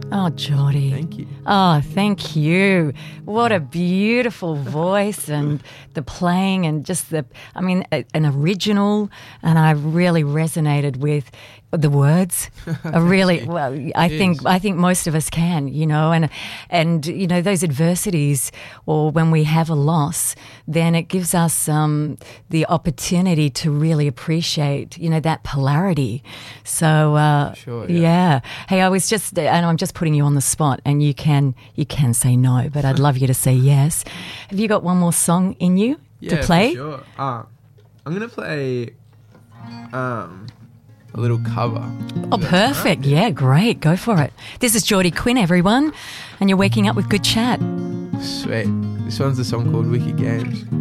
Oh, Geordie. Thank you. Oh, thank you. What a beautiful voice, and the playing, and just an original, and I really resonated with the words. I think most of us can, and those adversities, or when we have a loss, then it gives us the opportunity to really appreciate, that polarity. So, sure, yeah. Hey, I'm just putting you on the spot, and you can say no, but I'd love you to say yes. Have you got one more song in you to play? Yeah, for sure. I'm going to play a little cover. Oh, perfect. Right? Yeah, great. Go for it. This is Geordie Quinn, everyone, and you're waking up with Good Chat. Sweet. This one's a song called Wicked Games.